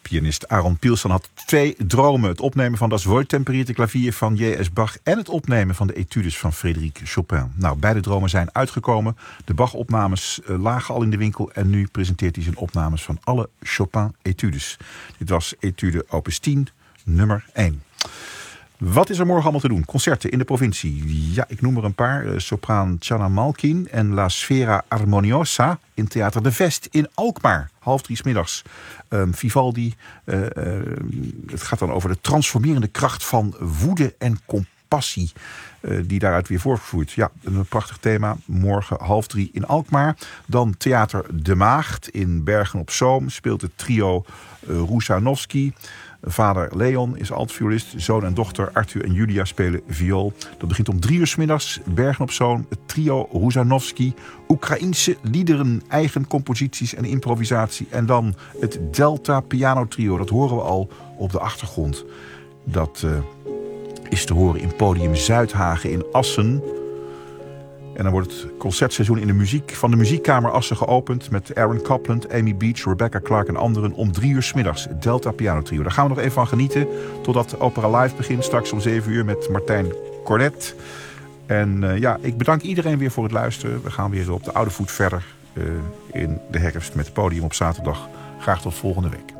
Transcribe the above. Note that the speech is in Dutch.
Pianist Aaron Pilsan had 2 dromen. Het opnemen van Das Wohltemperierte Klavier van J.S. Bach en het opnemen van de etudes van Frédéric Chopin. Nou, beide dromen zijn uitgekomen. De Bach-opnames lagen al in de winkel en nu presenteert hij zijn opnames van alle Chopin-etudes. Dit was etude opus 10, nummer 1. Wat is er morgen allemaal te doen? Concerten in de provincie. Ja, ik noem er een paar. Sopraan Channa Malkin en La Sfera Armoniosa in Theater de Vest in Alkmaar. 2:30 'middags. Vivaldi. Het gaat dan over de transformerende kracht van woede en compassie. Die daaruit weer voortvloeit. Ja, een prachtig thema. Morgen 2:30 in Alkmaar. Dan Theater De Maagd in Bergen op Zoom. Speelt het trio Rusanowski. Vader Leon is altviolist. Zoon en dochter Arthur en Julia spelen viool. Dat begint om 3:00 'middags. Bergen op Zoom. Het trio Rusanowski. Oekraïense liederen, eigen composities en improvisatie. En dan het Delta Piano Trio. Dat horen we al op de achtergrond. Dat is te horen in Podium Zuidhagen in Assen. En dan wordt het concertseizoen in de muziek van de Muziekkamer Assen geopend met Aaron Copland, Amy Beach, Rebecca Clark en anderen om 3:00 's middags. Het Delta Piano Trio. Daar gaan we nog even van genieten totdat Opera Live begint. Straks om 7:00 met Martijn Cornet. En ik bedank iedereen weer voor het luisteren. We gaan weer op de oude voet verder in de herfst met het Podium op zaterdag. Graag tot volgende week.